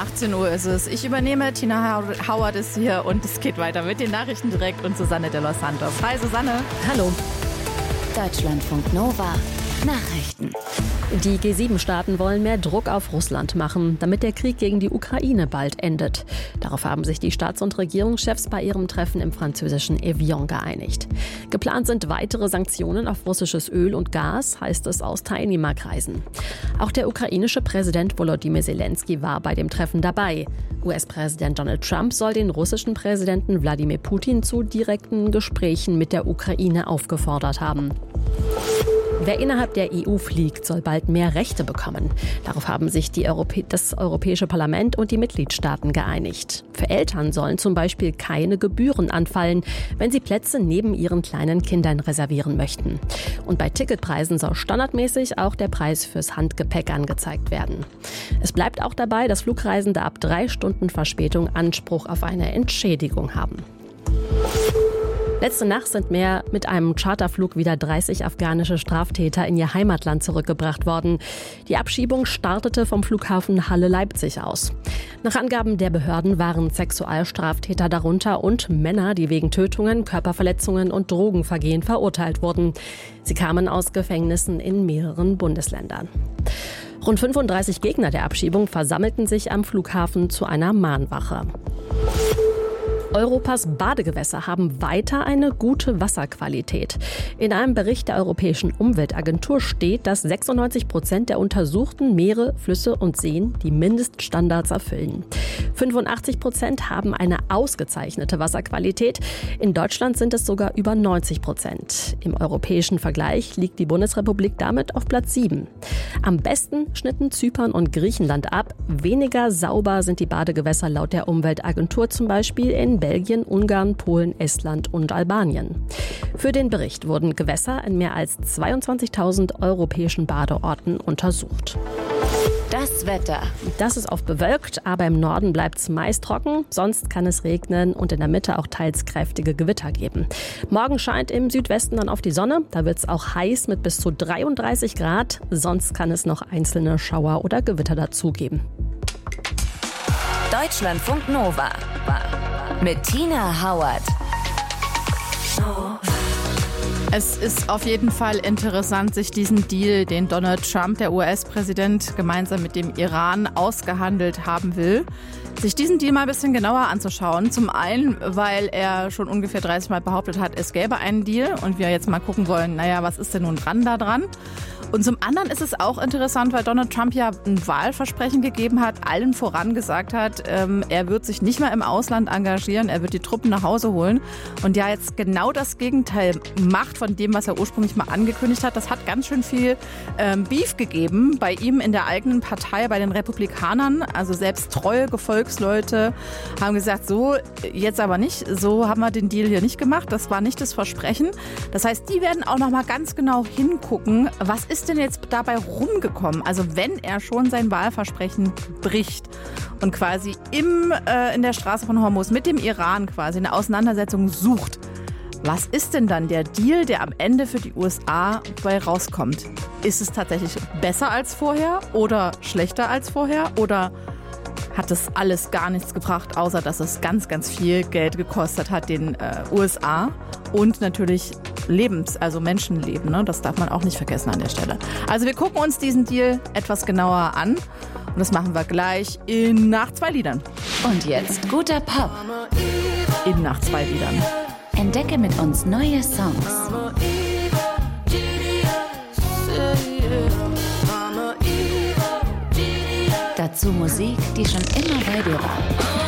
18 Uhr ist es. Ich übernehme, Tina Howard ist hier und es geht weiter mit den Nachrichten direkt und Susanne de los Santos. Hi Susanne. Hallo. Deutschlandfunk Nova Nachrichten. Die G7-Staaten wollen mehr Druck auf Russland machen, damit der Krieg gegen die Ukraine bald endet. Darauf haben sich die Staats- und Regierungschefs bei ihrem Treffen im französischen Evian geeinigt. Geplant sind weitere Sanktionen auf russisches Öl und Gas, heißt es aus Teilnehmerkreisen. Auch der ukrainische Präsident Volodymyr Zelensky war bei dem Treffen dabei. US-Präsident Donald Trump soll den russischen Präsidenten Wladimir Putin zu direkten Gesprächen mit der Ukraine aufgefordert haben. Wer innerhalb der EU fliegt, soll bald mehr Rechte bekommen. Darauf haben sich das Europäische Parlament und die Mitgliedstaaten geeinigt. Für Eltern sollen zum Beispiel keine Gebühren anfallen, wenn sie Plätze neben ihren kleinen Kindern reservieren möchten. Und bei Ticketpreisen soll standardmäßig auch der Preis fürs Handgepäck angezeigt werden. Es bleibt auch dabei, dass Flugreisende ab 3 Stunden Verspätung Anspruch auf eine Entschädigung haben. Letzte Nacht sind mit einem Charterflug wieder 30 afghanische Straftäter in ihr Heimatland zurückgebracht worden. Die Abschiebung startete vom Flughafen Halle-Leipzig aus. Nach Angaben der Behörden waren Sexualstraftäter darunter und Männer, die wegen Tötungen, Körperverletzungen und Drogenvergehen verurteilt wurden. Sie kamen aus Gefängnissen in mehreren Bundesländern. Rund 35 Gegner der Abschiebung versammelten sich am Flughafen zu einer Mahnwache. Europas Badegewässer haben weiter eine gute Wasserqualität. In einem Bericht der Europäischen Umweltagentur steht, dass 96% der untersuchten Meere, Flüsse und Seen die Mindeststandards erfüllen. 85% haben eine ausgezeichnete Wasserqualität. In Deutschland sind es sogar über 90%. Im europäischen Vergleich liegt die Bundesrepublik damit auf Platz 7. Am besten schnitten Zypern und Griechenland ab. Weniger sauber sind die Badegewässer laut der Umweltagentur zum Beispiel in Belgien, Ungarn, Polen, Estland und Albanien. Für den Bericht wurden Gewässer in mehr als 22.000 europäischen Badeorten untersucht. Das Wetter. Das ist oft bewölkt, aber im Norden bleibt es meist trocken. Sonst kann es regnen und in der Mitte auch teils kräftige Gewitter geben. Morgen scheint im Südwesten dann auf die Sonne. Da wird es auch heiß mit bis zu 33 Grad. Sonst kann es noch einzelne Schauer oder Gewitter dazugeben. Deutschlandfunk Nova mit Tina Howard. Es ist auf jeden Fall interessant, sich diesen Deal, den Donald Trump, der US-Präsident, gemeinsam mit dem Iran ausgehandelt haben will, sich diesen Deal mal ein bisschen genauer anzuschauen. Zum einen, weil er schon ungefähr 30 Mal behauptet hat, es gäbe einen Deal und wir jetzt mal gucken wollen, was ist denn nun da dran? Und zum anderen ist es auch interessant, weil Donald Trump ja ein Wahlversprechen gegeben hat, allen voran gesagt hat, er wird sich nicht mehr im Ausland engagieren, er wird die Truppen nach Hause holen und ja jetzt genau das Gegenteil macht von dem, was er ursprünglich mal angekündigt hat. Das hat ganz schön viel Beef gegeben bei ihm in der eigenen Partei, bei den Republikanern. Also selbst treue Gefolgsleute haben gesagt, so jetzt aber nicht, so haben wir den Deal hier nicht gemacht, das war nicht das Versprechen. Das heißt, die werden auch noch mal ganz genau hingucken, was ist denn jetzt dabei rumgekommen? Also wenn er schon sein Wahlversprechen bricht und quasi in der Straße von Hormuz mit dem Iran quasi eine Auseinandersetzung sucht, was ist denn dann der Deal, der am Ende für die USA bei rauskommt? Ist es tatsächlich besser als vorher oder schlechter als vorher oder hat das alles gar nichts gebracht, außer dass es ganz, ganz viel Geld gekostet hat den USA und natürlich also Menschenleben, ne? Das darf man auch nicht vergessen an der Stelle. Also wir gucken uns diesen Deal etwas genauer an und das machen wir gleich nach 2 Liedern. Und jetzt guter Pop. Nach 2 Liedern. Entdecke mit uns neue Songs. Dazu Musik, die schon immer bei dir war.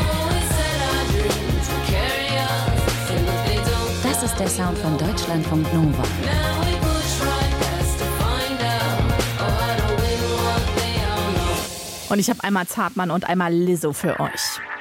Das ist der Sound von Deutschlandfunk Nova. Und ich habe einmal Zartmann und einmal Lizzo für euch.